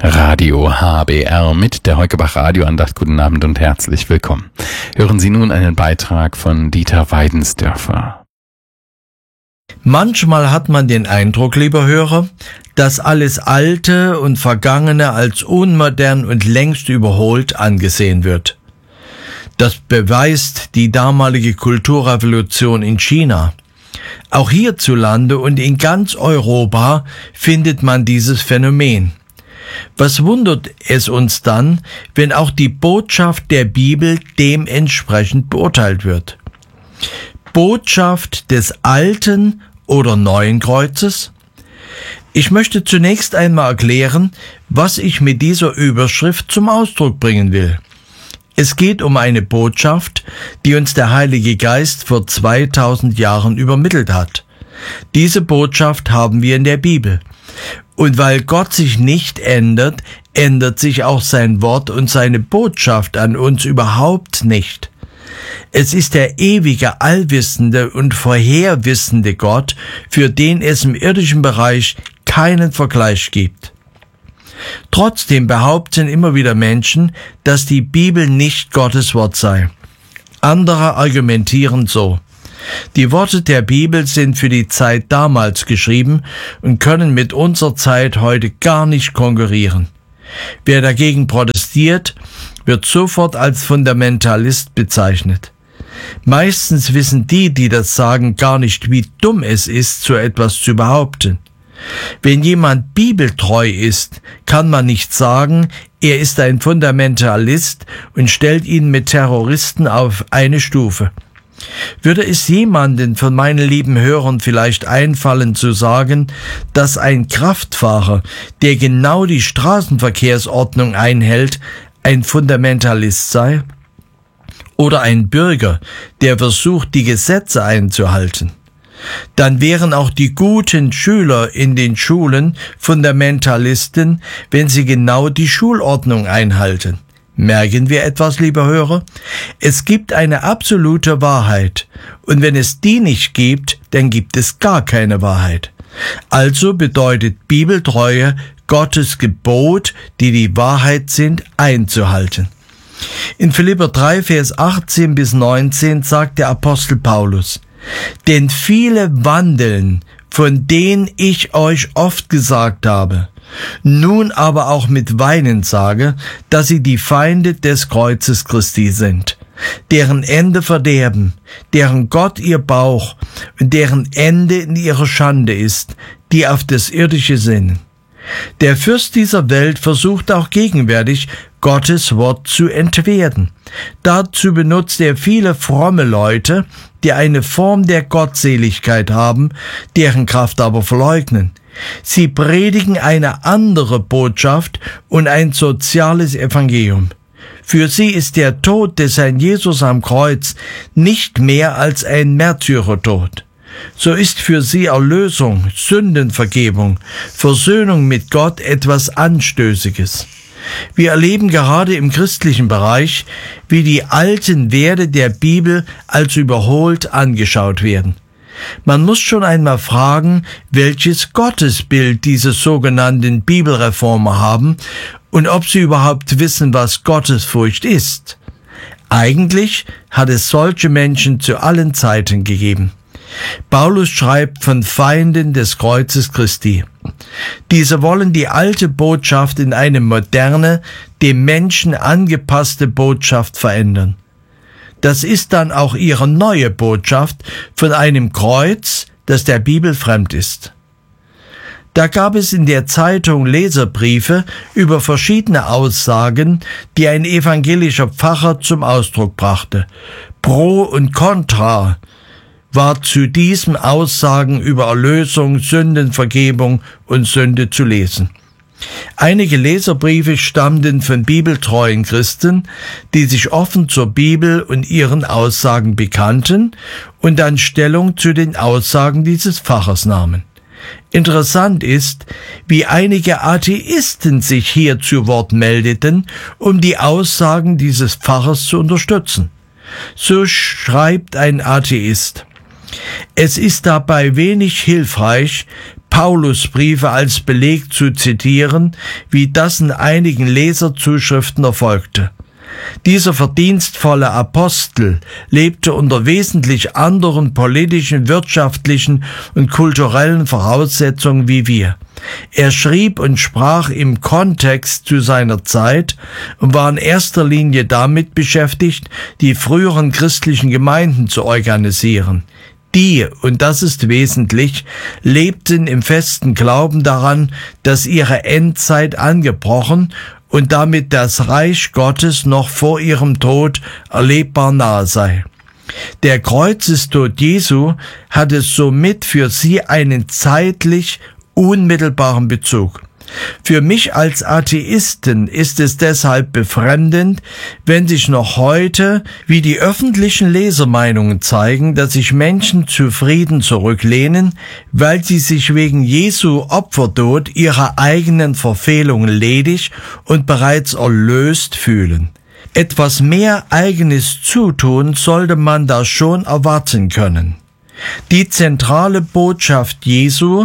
Radio HBR mit der Heukebach Radioandacht. Guten Abend und herzlich willkommen. Hören Sie nun einen Beitrag von Dieter Weidensdörfer. Manchmal hat man den Eindruck, lieber Hörer, dass alles Alte und Vergangene als unmodern und längst überholt angesehen wird. Das beweist die damalige Kulturrevolution in China. Auch hierzulande und in ganz Europa findet man dieses Phänomen. Was wundert es uns dann, wenn auch die Botschaft der Bibel dementsprechend beurteilt wird? Botschaft des alten oder neuen Kreuzes? Ich möchte zunächst einmal erklären, was ich mit dieser Überschrift zum Ausdruck bringen will. Es geht um eine Botschaft, die uns der Heilige Geist vor 2000 Jahren übermittelt hat. Diese Botschaft haben wir in der Bibel. Und weil Gott sich nicht ändert, ändert sich auch sein Wort und seine Botschaft an uns überhaupt nicht. Es ist der ewige, allwissende und vorherwissende Gott, für den es im irdischen Bereich keinen Vergleich gibt. Trotzdem behaupten immer wieder Menschen, dass die Bibel nicht Gottes Wort sei. Andere argumentieren so: Die Worte der Bibel sind für die Zeit damals geschrieben und können mit unserer Zeit heute gar nicht konkurrieren. Wer dagegen protestiert, wird sofort als Fundamentalist bezeichnet. Meistens wissen die, die das sagen, gar nicht, wie dumm es ist, so etwas zu behaupten. Wenn jemand bibeltreu ist, kann man nicht sagen, er ist ein Fundamentalist und stellt ihn mit Terroristen auf eine Stufe. Würde es jemanden von meinen lieben Hörern vielleicht einfallen zu sagen, dass ein Kraftfahrer, der genau die Straßenverkehrsordnung einhält, ein Fundamentalist sei? Oder ein Bürger, der versucht, die Gesetze einzuhalten? Dann wären auch die guten Schüler in den Schulen Fundamentalisten, wenn sie genau die Schulordnung einhalten. Merken wir etwas, lieber Hörer? Es gibt eine absolute Wahrheit, und wenn es die nicht gibt, dann gibt es gar keine Wahrheit. Also bedeutet Bibeltreue, Gottes Gebot, die die Wahrheit sind, einzuhalten. In Philipper 3, Vers 18 bis 19 sagt der Apostel Paulus: Denn viele wandeln, von denen ich euch oft gesagt habe, nun aber auch mit Weinen sage, dass sie die Feinde des Kreuzes Christi sind, deren Ende Verderben, deren Gott ihr Bauch und deren Ende in ihrer Schande ist, die auf das Irdische sinnen. Der Fürst dieser Welt versucht auch gegenwärtig, Gottes Wort zu entwerten. Dazu benutzt er viele fromme Leute, die eine Form der Gottseligkeit haben, deren Kraft aber verleugnen. Sie predigen eine andere Botschaft und ein soziales Evangelium. Für sie ist der Tod des Herrn Jesus am Kreuz nicht mehr als ein Märtyrertod. So ist für sie Erlösung, Sündenvergebung, Versöhnung mit Gott etwas Anstößiges. Wir erleben gerade im christlichen Bereich, wie die alten Werte der Bibel als überholt angeschaut werden. Man muss schon einmal fragen, welches Gottesbild diese sogenannten Bibelreformer haben und ob sie überhaupt wissen, was Gottesfurcht ist. Eigentlich hat es solche Menschen zu allen Zeiten gegeben. Paulus schreibt von Feinden des Kreuzes Christi. Diese wollen die alte Botschaft in eine moderne, dem Menschen angepasste Botschaft verändern. Das ist dann auch ihre neue Botschaft von einem Kreuz, das der Bibel fremd ist. Da gab es in der Zeitung Leserbriefe über verschiedene Aussagen, die ein evangelischer Pfarrer zum Ausdruck brachte. Pro und Contra war zu diesen Aussagen über Erlösung, Sündenvergebung und Sünde zu lesen. Einige Leserbriefe stammten von bibeltreuen Christen, die sich offen zur Bibel und ihren Aussagen bekannten und dann Stellung zu den Aussagen dieses Pfarrers nahmen. Interessant ist, wie einige Atheisten sich hier zu Wort meldeten, um die Aussagen dieses Pfarrers zu unterstützen. So schreibt ein Atheist: Es ist dabei wenig hilfreich, Paulusbriefe als Beleg zu zitieren, wie das in einigen Leserzuschriften erfolgte. Dieser verdienstvolle Apostel lebte unter wesentlich anderen politischen, wirtschaftlichen und kulturellen Voraussetzungen wie wir. Er schrieb und sprach im Kontext zu seiner Zeit und war in erster Linie damit beschäftigt, die früheren christlichen Gemeinden zu organisieren. Die, und das ist wesentlich, lebten im festen Glauben daran, dass ihre Endzeit angebrochen und damit das Reich Gottes noch vor ihrem Tod erlebbar nahe sei. Der Kreuzestod Jesu hatte somit für sie einen zeitlich unmittelbaren Bezug. Für mich als Atheisten ist es deshalb befremdend, wenn sich noch heute, wie die öffentlichen Lesermeinungen zeigen, dass sich Menschen zufrieden zurücklehnen, weil sie sich wegen Jesu Opfertod ihrer eigenen Verfehlungen ledig und bereits erlöst fühlen. Etwas mehr eigenes Zutun sollte man da schon erwarten können. Die zentrale Botschaft Jesu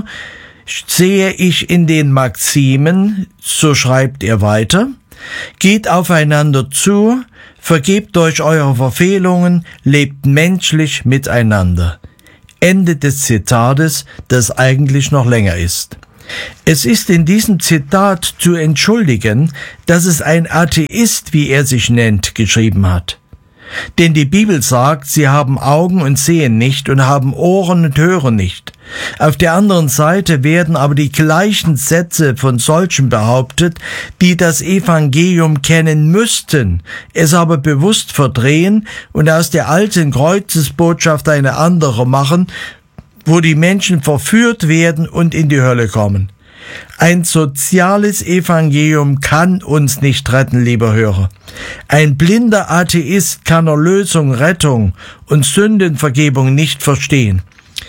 sehe ich in den Maximen, so schreibt er weiter, geht aufeinander zu, vergebt euch eure Verfehlungen, lebt menschlich miteinander. Ende des Zitates, das eigentlich noch länger ist. Es ist in diesem Zitat zu entschuldigen, dass es ein Atheist, wie er sich nennt, geschrieben hat. Denn die Bibel sagt, sie haben Augen und sehen nicht und haben Ohren und hören nicht. Auf der anderen Seite werden aber die gleichen Sätze von solchen behauptet, die das Evangelium kennen müssten, es aber bewusst verdrehen und aus der alten Kreuzesbotschaft eine andere machen, wo die Menschen verführt werden und in die Hölle kommen. Ein soziales Evangelium kann uns nicht retten, lieber Hörer. Ein blinder Atheist kann Erlösung, Rettung und Sündenvergebung nicht verstehen.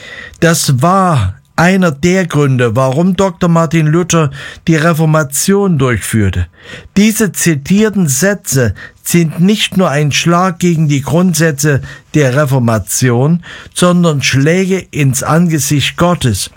Das war einer der Gründe, warum Dr. Martin Luther die Reformation durchführte. Diese zitierten Sätze sind nicht nur ein Schlag gegen die Grundsätze der Reformation, sondern Schläge ins Angesicht Gottes,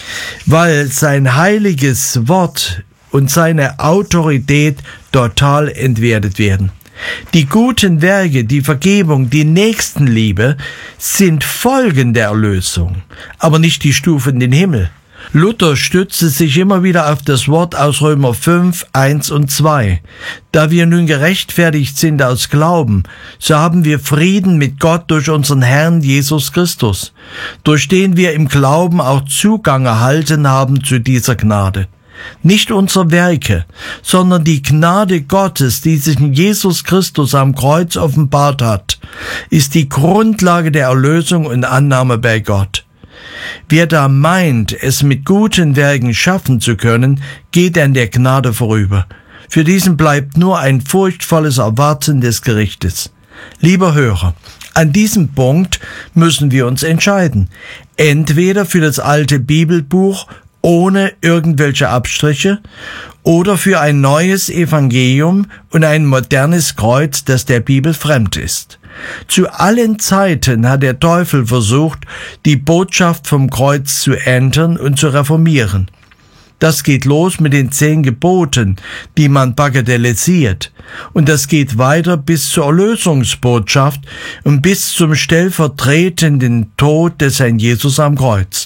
weil sein heiliges Wort und seine Autorität total entwertet werden. Die guten Werke, die Vergebung, die Nächstenliebe sind Folgen der Erlösung, aber nicht die Stufe in den Himmel. Luther stützte sich immer wieder auf das Wort aus Römer 5, 1 und 2. Da wir nun gerechtfertigt sind aus Glauben, so haben wir Frieden mit Gott durch unseren Herrn Jesus Christus, durch den wir im Glauben auch Zugang erhalten haben zu dieser Gnade. Nicht unsere Werke, sondern die Gnade Gottes, die sich in Jesus Christus am Kreuz offenbart hat, ist die Grundlage der Erlösung und Annahme bei Gott. Wer da meint, es mit guten Werken schaffen zu können, geht an der Gnade vorüber. Für diesen bleibt nur ein furchtvolles Erwarten des Gerichtes. Lieber Hörer, an diesem Punkt müssen wir uns entscheiden. Entweder für das alte Bibelbuch ohne irgendwelche Abstriche oder für ein neues Evangelium und ein modernes Kreuz, das der Bibel fremd ist. Zu allen Zeiten hat der Teufel versucht, die Botschaft vom Kreuz zu ändern und zu reformieren. Das geht los mit den 10 Geboten, die man bagatellisiert. Und das geht weiter bis zur Erlösungsbotschaft und bis zum stellvertretenden Tod des Herrn Jesus am Kreuz.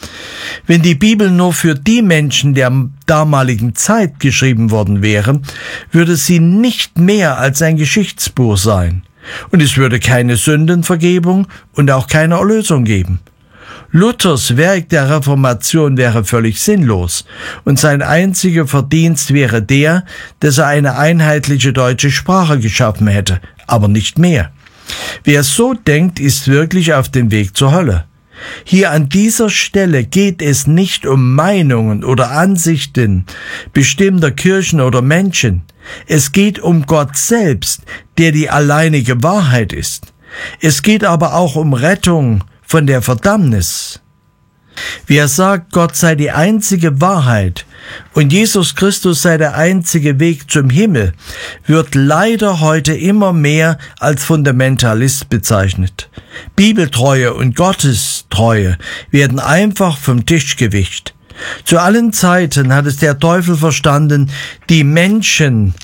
Wenn die Bibel nur für die Menschen der damaligen Zeit geschrieben worden wäre, würde sie nicht mehr als ein Geschichtsbuch sein. Und es würde keine Sündenvergebung und auch keine Erlösung geben. Luthers Werk der Reformation wäre völlig sinnlos und sein einziger Verdienst wäre der, dass er eine einheitliche deutsche Sprache geschaffen hätte, aber nicht mehr. Wer so denkt, ist wirklich auf dem Weg zur Hölle. Hier an dieser Stelle geht es nicht um Meinungen oder Ansichten bestimmter Kirchen oder Menschen. Es geht um Gott selbst, der die alleinige Wahrheit ist. Es geht aber auch um Rettung von der Verdammnis. Wer sagt, Gott sei die einzige Wahrheit und Jesus Christus sei der einzige Weg zum Himmel, wird leider heute immer mehr als Fundamentalist bezeichnet. Bibeltreue und Gottestreue werden einfach vom Tisch gewischt. Zu allen Zeiten hat es der Teufel verstanden, die Menschen,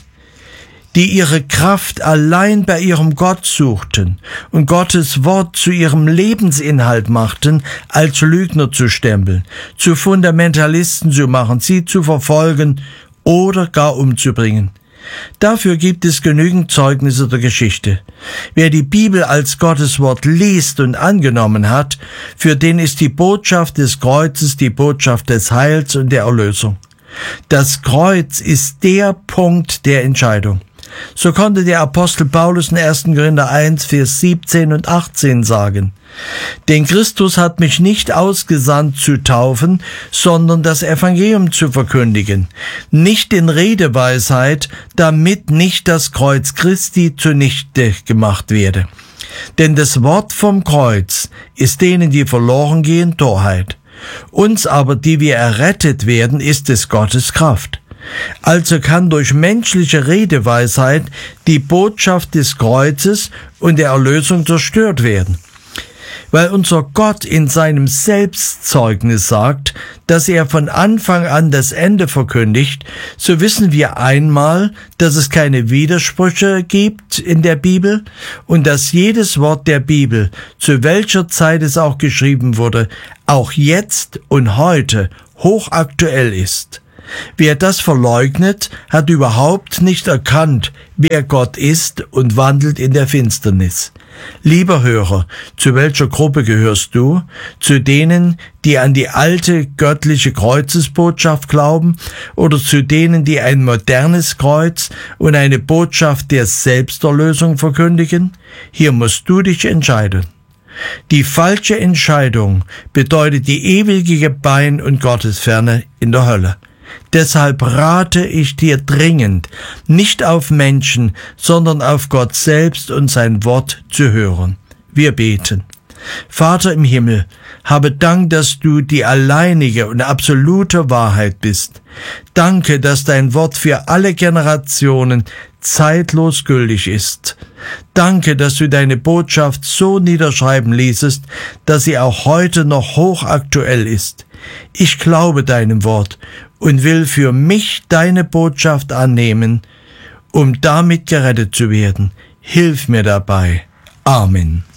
die ihre Kraft allein bei ihrem Gott suchten und Gottes Wort zu ihrem Lebensinhalt machten, als Lügner zu stempeln, zu Fundamentalisten zu machen, sie zu verfolgen oder gar umzubringen. Dafür gibt es genügend Zeugnisse der Geschichte. Wer die Bibel als Gottes Wort liest und angenommen hat, für den ist die Botschaft des Kreuzes die Botschaft des Heils und der Erlösung. Das Kreuz ist der Punkt der Entscheidung. So konnte der Apostel Paulus in 1. Korinther 1, Vers 17 und 18 sagen: Denn Christus hat mich nicht ausgesandt zu taufen, sondern das Evangelium zu verkündigen, nicht in Redeweisheit, damit nicht das Kreuz Christi zunichte gemacht werde. Denn das Wort vom Kreuz ist denen, die verloren gehen, Torheit. Uns aber, die wir errettet werden, ist es Gottes Kraft. Also kann durch menschliche Redeweisheit die Botschaft des Kreuzes und der Erlösung zerstört werden. Weil unser Gott in seinem Selbstzeugnis sagt, dass er von Anfang an das Ende verkündigt, so wissen wir einmal, dass es keine Widersprüche gibt in der Bibel und dass jedes Wort der Bibel, zu welcher Zeit es auch geschrieben wurde, auch jetzt und heute hochaktuell ist. Wer das verleugnet, hat überhaupt nicht erkannt, wer Gott ist und wandelt in der Finsternis. Lieber Hörer, zu welcher Gruppe gehörst du? Zu denen, die an die alte göttliche Kreuzesbotschaft glauben, oder zu denen, die ein modernes Kreuz und eine Botschaft der Selbsterlösung verkündigen? Hier musst du dich entscheiden. Die falsche Entscheidung bedeutet die ewige Gebein- und Gottesferne in der Hölle. Deshalb rate ich dir dringend, nicht auf Menschen, sondern auf Gott selbst und sein Wort zu hören. Wir beten. Vater im Himmel, habe Dank, dass du die alleinige und absolute Wahrheit bist. Danke, dass dein Wort für alle Generationen zeitlos gültig ist. Danke, dass du deine Botschaft so niederschreiben ließest, dass sie auch heute noch hochaktuell ist. Ich glaube deinem Wort und will für mich deine Botschaft annehmen, um damit gerettet zu werden. Hilf mir dabei. Amen.